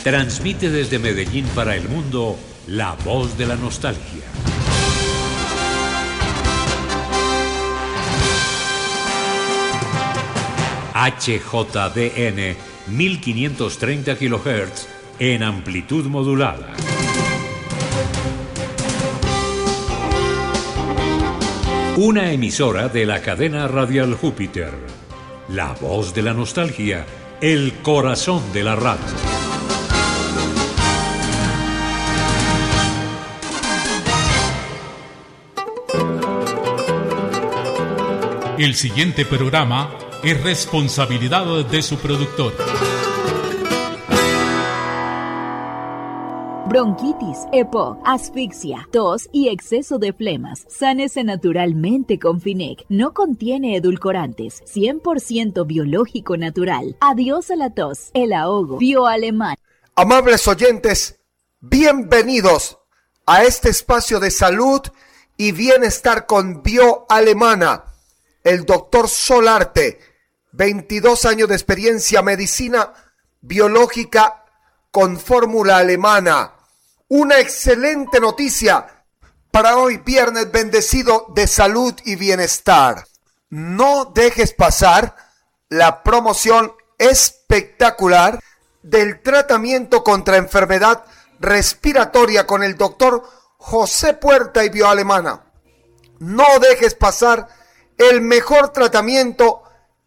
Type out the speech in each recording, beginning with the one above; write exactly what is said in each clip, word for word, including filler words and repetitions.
Transmite desde Medellín para el mundo la voz de la nostalgia. H J D N mil quinientos treinta kilohertz en amplitud modulada. Una emisora de la cadena radial Júpiter. La voz de la nostalgia, el corazón de la radio. El siguiente programa es responsabilidad de su productor. Bronquitis, EPOC, asfixia, tos y exceso de flemas. Sánese naturalmente con Finec. No contiene edulcorantes. cien por ciento biológico natural. Adiós a la tos, el ahogo. Bioalemán. Amables oyentes, bienvenidos a este espacio de salud y bienestar con Bioalemana. El doctor Solarte, veintidós años de experiencia, medicina biológica con fórmula alemana. Una excelente noticia para hoy, viernes bendecido de salud y bienestar. No dejes pasar la promoción espectacular del tratamiento contra enfermedad respiratoria con el doctor José Puerta y Bioalemana. No dejes pasar el mejor tratamiento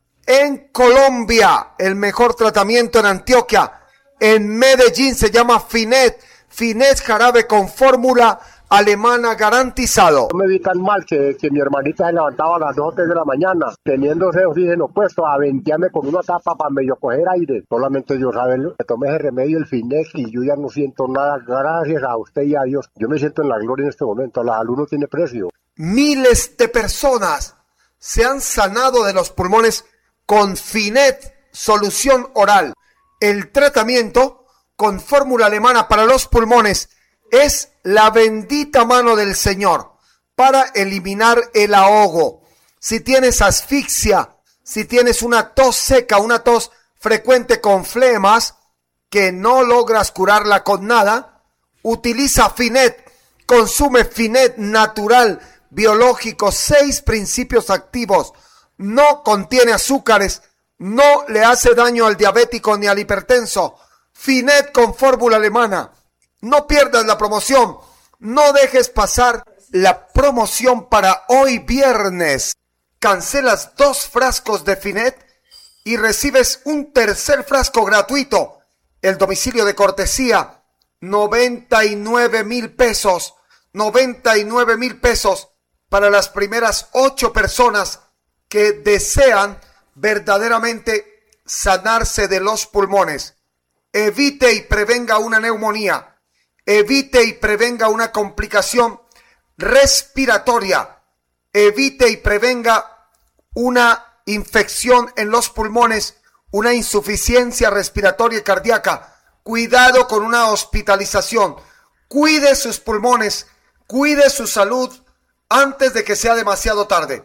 en Colombia, el mejor tratamiento en Antioquia, en Medellín, se llama Finet. Finet jarabe con fórmula alemana garantizado. No me vi tan mal que, que mi hermanita se levantaba a las dos o tres de la mañana, teniendo ese oxígeno puesto, a ventearme con una tapa para medio coger aire. Solamente yo saberlo, me tomé ese remedio, el Finet, y yo ya no siento nada, gracias a usted y a Dios. Yo me siento en la gloria en este momento, la salud no tiene precio. Miles de personas se han sanado de los pulmones con Finet, solución oral. El tratamiento con fórmula alemana para los pulmones es la bendita mano del Señor para eliminar el ahogo. Si tienes asfixia, si tienes una tos seca, una tos frecuente con flemas, que no logras curarla con nada, utiliza Finet, consume Finet natural, biológico, seis principios activos, no contiene azúcares, no le hace daño al diabético ni al hipertenso. Finet con fórmula alemana. No pierdas la promoción. No dejes pasar la promoción para hoy viernes. Cancelas dos frascos de Finet y recibes un tercer frasco gratuito. El domicilio de cortesía, noventa y nueve mil pesos. noventa y nueve mil pesos para las primeras ocho personas que desean verdaderamente sanarse de los pulmones. Evite y prevenga una neumonía. Evite y prevenga una complicación respiratoria. Evite y prevenga una infección en los pulmones, una insuficiencia respiratoria y cardíaca. Cuidado con una hospitalización. Cuide sus pulmones, cuide su salud antes de que sea demasiado tarde.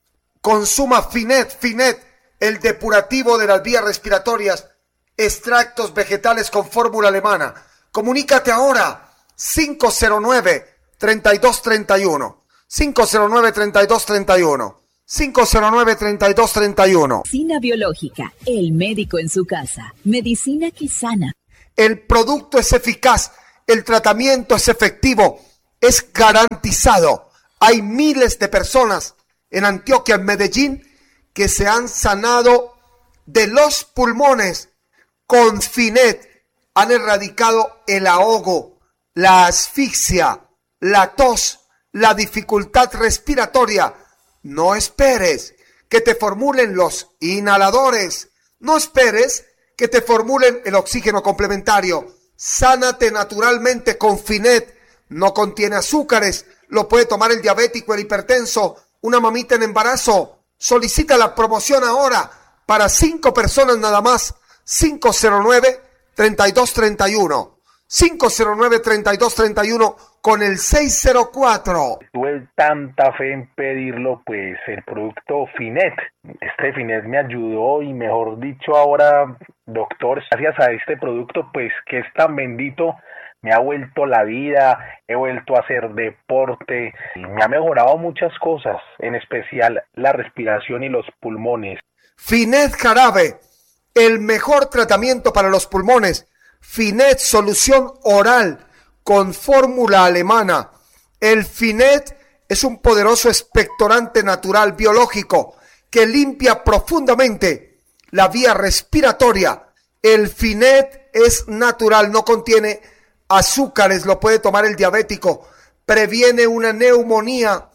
Consuma Finet, Finet, el depurativo de las vías respiratorias, extractos vegetales con fórmula alemana. Comunícate ahora, cinco cero nueve, treinta y dos treinta y uno, cinco cero nueve, treinta y dos treinta y uno, cinco cero nueve, treinta y dos treinta y uno. Medicina biológica, el médico en su casa, medicina que sana. El producto es eficaz, el tratamiento es efectivo, es garantizado. Hay miles de personas en Antioquia, en Medellín, que se han sanado de los pulmones con Finet. Han erradicado el ahogo, la asfixia, la tos, la dificultad respiratoria. No esperes que te formulen los inhaladores. No esperes que te formulen el oxígeno complementario. Sánate naturalmente con Finet. No contiene azúcares. Lo puede tomar el diabético, el hipertenso, una mamita en embarazo. Solicita la promoción ahora para cinco personas nada más. cinco cero nueve, treinta y dos treinta y uno. cinco cero nueve, treinta y dos treinta y uno con el seis cero cuatro. Tuve tanta fe en pedirlo, pues el producto Finet. Este Finet me ayudó y mejor dicho ahora, doctor, gracias a este producto, pues que es tan bendito, me ha vuelto la vida, he vuelto a hacer deporte, me ha mejorado muchas cosas, en especial la respiración y los pulmones. Finet Jarabe, el mejor tratamiento para los pulmones. Finet solución oral con fórmula alemana. El Finet es un poderoso expectorante natural biológico que limpia profundamente la vía respiratoria. El Finet es natural, no contiene azúcares, lo puede tomar el diabético, previene una neumonía,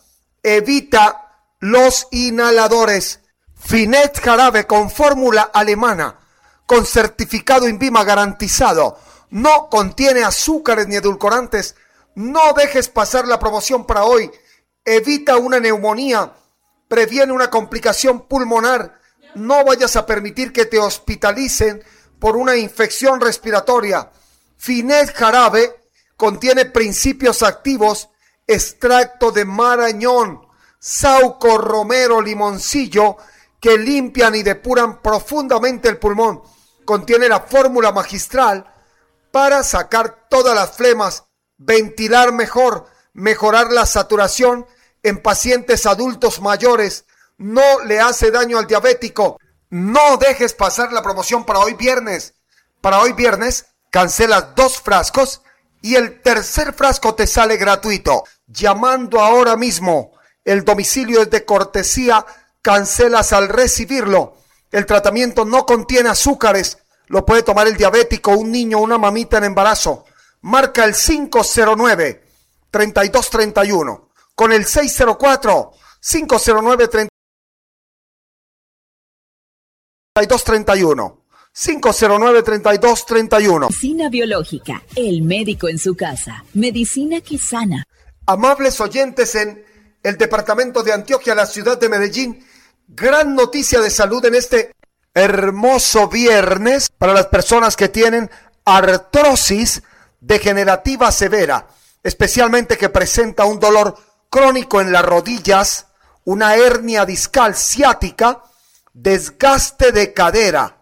evita los inhaladores. Finet Jarabe con fórmula alemana, con certificado INVIMA garantizado, no contiene azúcares ni edulcorantes. No dejes pasar la promoción para hoy. Evita una neumonía, previene una complicación pulmonar. No vayas a permitir que te hospitalicen por una infección respiratoria. Finet Jarabe contiene principios activos, extracto de marañón, sauco, romero, limoncillo, que limpian y depuran profundamente el pulmón. Contiene la fórmula magistral para sacar todas las flemas, ventilar mejor, mejorar la saturación en pacientes adultos mayores. No le hace daño al diabético. No dejes pasar la promoción para hoy viernes. Para hoy viernes cancelas dos frascos y el tercer frasco te sale gratuito. Llamando ahora mismo, el domicilio es de cortesía, cancelas al recibirlo. El tratamiento no contiene azúcares, lo puede tomar el diabético, un niño, una mamita en embarazo. Marca el cinco cero nueve, treinta y dos treinta y uno con el seis cero cuatro, cinco cero nueve, treinta y dos treinta y uno. cinco cero nueve, treinta y dos treinta y uno. Medicina biológica, el médico en su casa. Medicina que sana. Amables oyentes en el departamento de Antioquia, la ciudad de Medellín, gran noticia de salud en este hermoso viernes para las personas que tienen artrosis degenerativa severa, especialmente que presenta un dolor crónico en las rodillas, una hernia discal ciática, desgaste de cadera,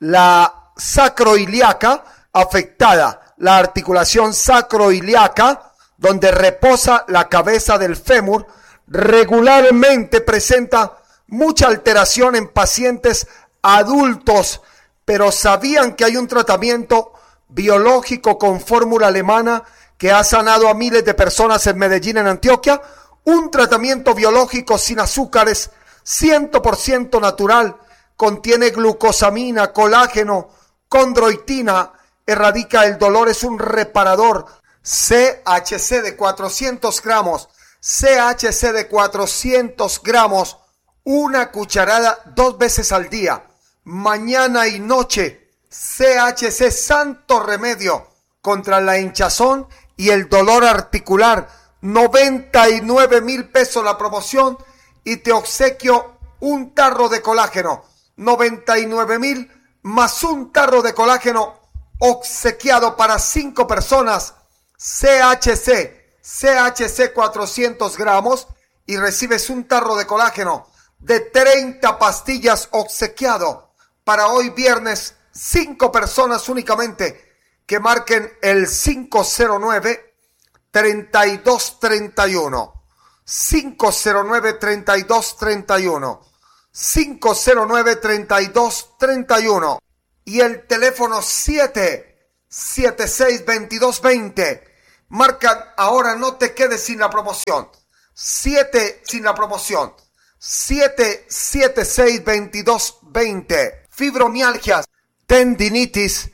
la sacroiliaca afectada, la articulación sacroiliaca, donde reposa la cabeza del fémur, regularmente presenta mucha alteración en pacientes adultos, pero ¿sabían que hay un tratamiento biológico con fórmula alemana que ha sanado a miles de personas en Medellín, en Antioquia? Un tratamiento biológico sin azúcares, cien por ciento natural, contiene glucosamina, colágeno, condroitina, erradica el dolor, es un reparador. C H C de cuatrocientos gramos, C H C de cuatrocientos gramos, una cucharada dos veces al día, mañana y noche. C H C, santo remedio contra la hinchazón y el dolor articular. noventa y nueve mil pesos la promoción y te obsequio un tarro de colágeno. noventa y nueve mil más un tarro de colágeno obsequiado para cinco personas. C H C, C H C cuatrocientos gramos y recibes un tarro de colágeno de treinta pastillas obsequiado para hoy viernes. Cinco personas únicamente que marquen el cinco cero nueve, treinta y dos treinta y uno. cinco cero nueve, treinta y dos treinta y uno. cinco cero nueve, treinta y dos treinta y uno. Y el teléfono siete siete seis, veintidós veinte. Marcan ahora, no te quedes sin la promoción. siete sin la promoción. siete siete seis, veintidós veinte. Fibromialgias, tendinitis,